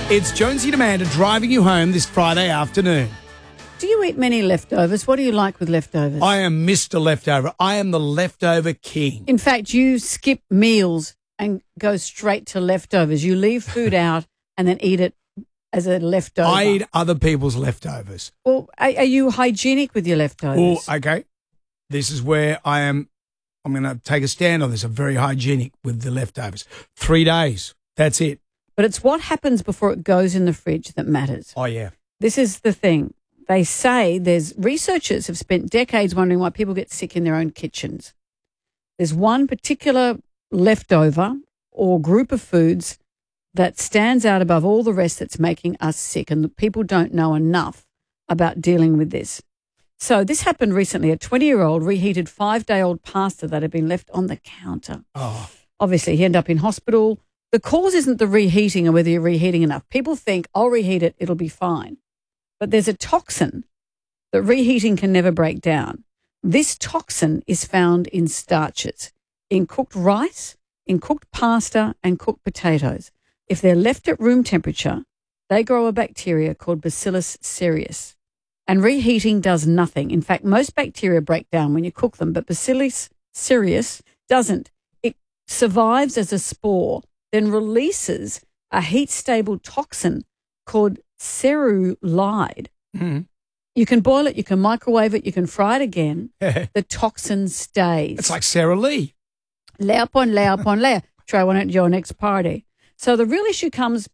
It's Jonesy and Amanda driving you home this Friday afternoon. Do you eat many leftovers? What do you like with leftovers? I am Mr. Leftover. I am the leftover king. In fact, you skip meals and go straight to leftovers. You leave food out and then eat it as a leftover. I eat other people's leftovers. Well, are you hygienic with your leftovers? Oh, okay. This is where I am. I'm going to take a stand on this. I'm very hygienic with the leftovers. 3 days. That's it. But it's what happens before it goes in the fridge that matters. Oh, yeah. This is the thing. They say researchers have spent decades wondering why people get sick in their own kitchens. There's one particular leftover or group of foods that stands out above all the rest that's making us sick, and the people don't know enough about dealing with this. So this happened recently. A 20-year-old reheated 5-day-old pasta that had been left on the counter. Oh. Obviously, he ended up in hospital. The cause isn't the reheating or whether you're reheating enough. People think, I'll reheat it, it'll be fine. But there's a toxin that reheating can never break down. This toxin is found in starches, in cooked rice, in cooked pasta and cooked potatoes. If they're left at room temperature, they grow a bacteria called Bacillus cereus. And reheating does nothing. In fact, most bacteria break down when you cook them, but Bacillus cereus doesn't. It survives as a spore, then releases a heat-stable toxin called cerulide. Mm. You can boil it, you can microwave it, you can fry it again. The toxin stays. It's like Sarah Lee. Layer upon layer upon layer. Try one at your next party. So the real issue comes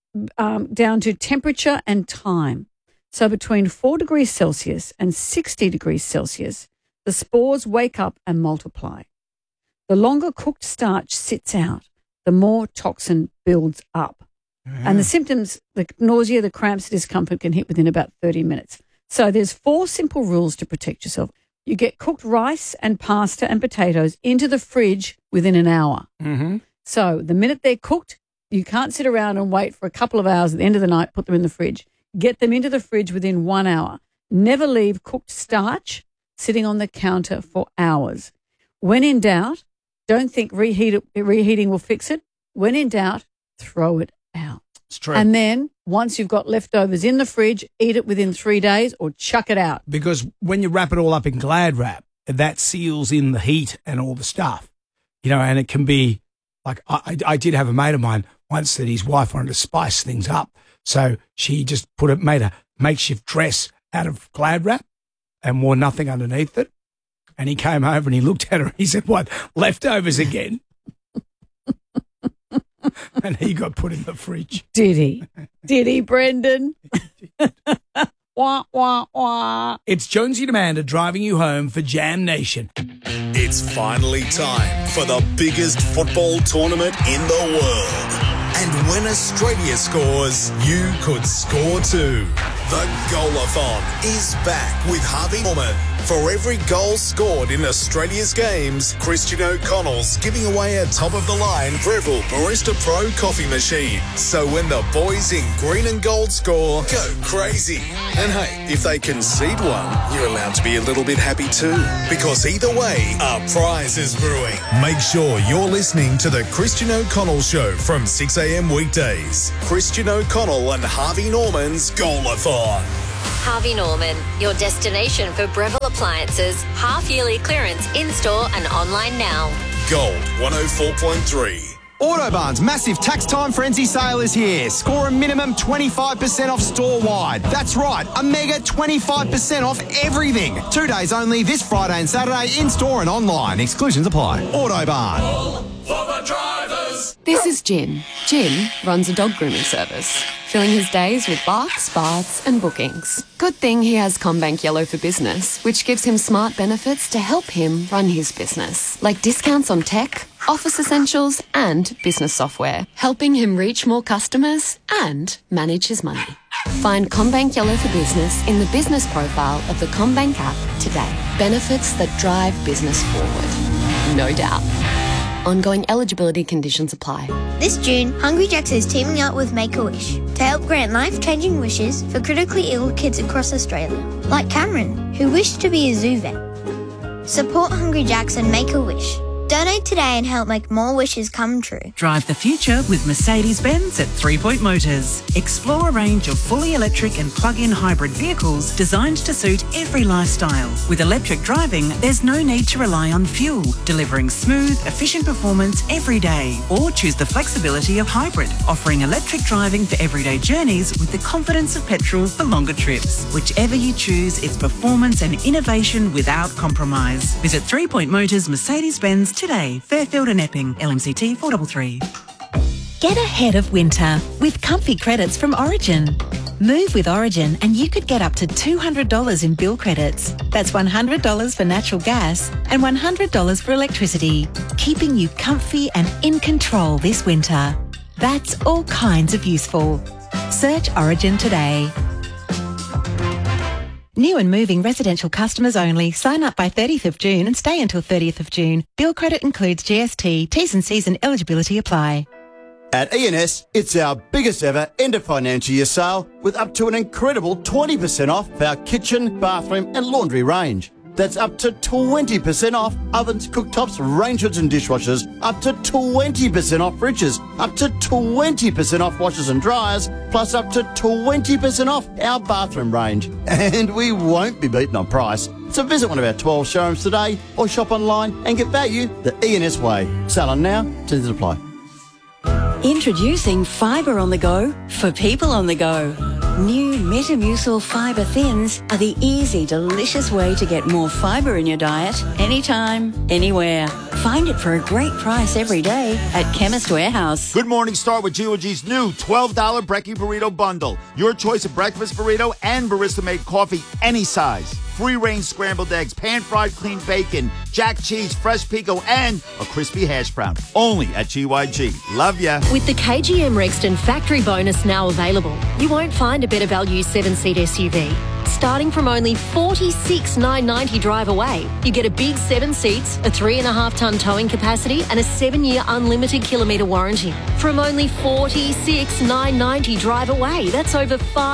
down to temperature and time. So between 4 degrees Celsius and 60 degrees Celsius, the spores wake up and multiply. The longer cooked starch sits out, the more toxin builds up. And the symptoms, the nausea, the cramps, the discomfort can hit within about 30 minutes. So there's 4 simple rules to protect yourself. You get cooked rice and pasta and potatoes into the fridge within an hour. Mm-hmm. So the minute they're cooked, you can't sit around and wait for a couple of hours at the end of the night, put them in the fridge. Get them into the fridge within 1 hour. Never leave cooked starch sitting on the counter for hours. When in doubt, don't think reheating will fix it. When in doubt, throw it out. It's true. And then once you've got leftovers in the fridge, eat it within 3 days or chuck it out. Because when you wrap it all up in Glad wrap, that seals in the heat and all the stuff, and it can be like I did have a mate of mine once that his wife wanted to spice things up. So she just made a makeshift dress out of Glad wrap and wore nothing underneath it. And he came over and he looked at her and he said, "What, leftovers again?" And he got put in the fridge. Did he? Did he, Brendan? Wah, wah, wah. It's Jonesy and Amanda driving you home for Jam Nation. It's finally time for the biggest football tournament in the world. And when Australia scores, you could score too. The Goalathon is back with Harvey Norman. For every goal scored in Australia's games, Christian O'Connell's giving away a top-of-the-line Breville Barista Pro coffee machine. So when the boys in green and gold score, go crazy. And hey, if they concede one, you're allowed to be a little bit happy too. Because either way, a prize is brewing. Make sure you're listening to the Christian O'Connell Show from 6 a.m. weekdays. Christian O'Connell and Harvey Norman's Goalathon. Harvey Norman, your destination for Breville appliances, half-yearly clearance in-store and online now. Gold 104.3. Autobarn's massive tax time frenzy sale is here. Score a minimum 25% off store-wide. That's right, a mega 25% off everything. 2 days only this Friday and Saturday in-store and online. Exclusions apply. Autobarn. This is Jim. Jim runs a dog grooming service, filling his days with barks, baths and bookings. Good thing he has CommBank Yellow for Business, which gives him smart benefits to help him run his business, like discounts on tech, office essentials and business software, helping him reach more customers and manage his money. Find CommBank Yellow for Business in the business profile of the CommBank app today. Benefits that drive business forward. No doubt. Ongoing eligibility conditions apply. This June, Hungry Jacks is teaming up with Make-A-Wish to help grant life-changing wishes for critically ill kids across Australia, like Cameron, who wished to be a zoo vet. Support Hungry Jacks and Make-A-Wish. Donate today and help make more wishes come true. Drive the future with Mercedes-Benz at 3 Point Motors. Explore a range of fully electric and plug-in hybrid vehicles designed to suit every lifestyle. With electric driving, there's no need to rely on fuel, delivering smooth, efficient performance every day. Or choose the flexibility of hybrid, offering electric driving for everyday journeys with the confidence of petrol for longer trips. Whichever you choose, it's performance and innovation without compromise. Visit 3 Point Motors Mercedes-Benz today. Fairfield and Epping, LMCT 433. Get ahead of winter with comfy credits from Origin. Move with Origin and you could get up to $200 in bill credits. That's $100 for natural gas and $100 for electricity, keeping you comfy and in control this winter. That's all kinds of useful. Search Origin today. New and moving residential customers only. Sign up by 30th of June and stay until 30th of June. Bill credit includes GST. T's and C's and eligibility apply. At E&S, it's our biggest ever end of financial year sale with up to an incredible 20% off our kitchen, bathroom and laundry range. That's up to 20% off ovens, cooktops, range hoods and dishwashers, up to 20% off fridges, up to 20% off washers and dryers, plus up to 20% off our bathroom range. And we won't be beaten on price. So visit one of our 12 showrooms today or shop online and get value the E&S way. Sale on now, terms apply. Introducing Fibre on the Go for people on the go. New Metamucil Fibre Thins are the easy, delicious way to get more fibre in your diet anytime, anywhere. Find it for a great price every day at Chemist Warehouse. Good morning. Start with GOG's new $12 Brekkie Burrito Bundle. Your choice of breakfast burrito and barista-made coffee, any size. Free-range scrambled eggs, pan-fried clean bacon, jack cheese, fresh pico, and a crispy hash brown. Only at GYG. Love ya. With the KGM Rexton factory bonus now available, you won't find a better value 7-seat SUV. Starting from only $46,990 drive away, you get a big 7 seats, a 3.5-tonne towing capacity, and a 7-year unlimited kilometre warranty. From only $46,990 drive away, that's over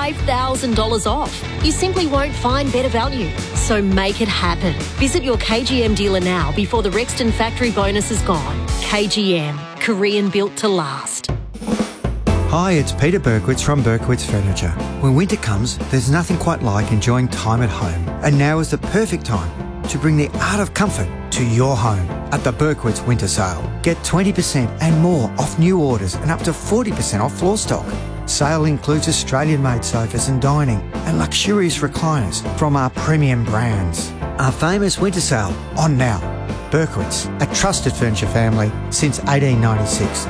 $5,000 off. You simply won't find better value. So make it happen. Visit your KGM dealer now before the Rexton factory bonus is gone. KGM, Korean built to last. Hi, it's Peter Berkowitz from Berkowitz Furniture. When winter comes, there's nothing quite like enjoying time at home. And now is the perfect time to bring the art of comfort to your home at the Berkowitz Winter Sale. Get 20% and more off new orders and up to 40% off floor stock. Sale includes Australian-made sofas and dining and luxurious recliners from our premium brands. Our famous winter sale on now. Berkowitz, a trusted furniture family since 1896.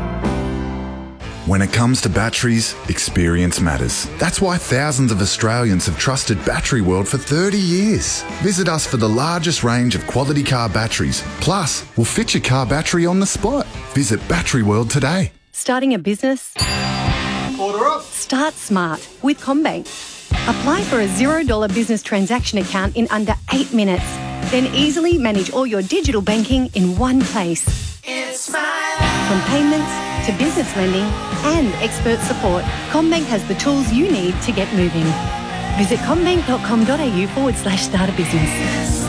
When it comes to batteries, experience matters. That's why thousands of Australians have trusted Battery World for 30 years. Visit us for the largest range of quality car batteries. Plus, we'll fit your car battery on the spot. Visit Battery World today. Starting a business? Order up. Start smart with CommBank. Apply for a $0 business transaction account in under 8 minutes. Then easily manage all your digital banking in one place. It's my life. From payments to business lending and expert support, CommBank has the tools you need to get moving. Visit commbank.com.au/start a business.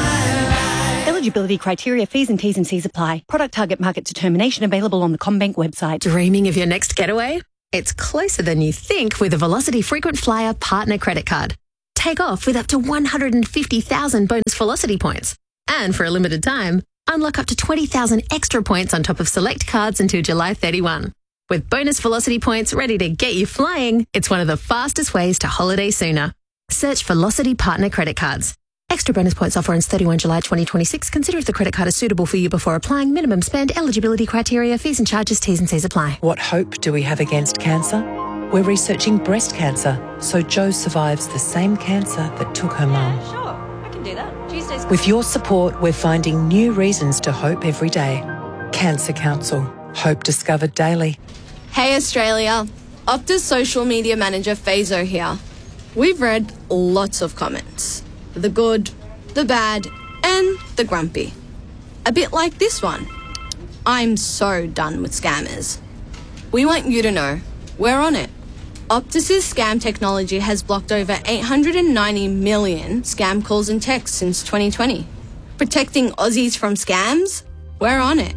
Eligibility criteria, fees and T's and C's apply. Product target market determination available on the CommBank website. Dreaming of your next getaway? It's closer than you think with a Velocity Frequent Flyer Partner Credit Card. Take off with up to 150,000 bonus Velocity points. And for a limited time, unlock up to 20,000 extra points on top of select cards until July 31. With bonus Velocity points ready to get you flying, it's one of the fastest ways to holiday sooner. Search Velocity Partner Credit Cards. Extra bonus points offer ends 31 July 2026. Consider if the credit card is suitable for you before applying. Minimum spend, eligibility criteria, fees and charges, T's and C's apply. What hope do we have against cancer? We're researching breast cancer, so Jo survives the same cancer that took her mum. Sure, I can do that. Tuesdays. With your support, we're finding new reasons to hope every day. Cancer Council. Hope discovered daily. Hey Australia, Optus social media manager Fazo here. We've read lots of comments. The good, the bad, and the grumpy. A bit like this one. I'm so done with scammers. We want you to know, we're on it. Optus's scam technology has blocked over 890 million scam calls and texts since 2020. Protecting Aussies from scams? We're on it.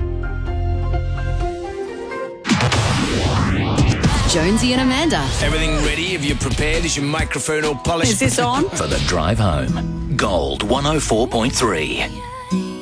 Jonesy and Amanda. Everything ready? Have you prepared? Is your microphone all polished? Is this on? For the drive home. Gold 104.3.